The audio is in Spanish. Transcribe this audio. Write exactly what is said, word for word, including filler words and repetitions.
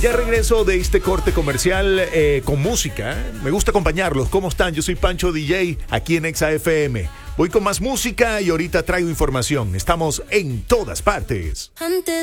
ya regreso de este corte comercial eh, con música. Me gusta acompañarlos. ¿Cómo están? Yo soy Pancho D J aquí en Exa F M. Voy con más música y ahorita traigo información. Estamos en todas partes. Antes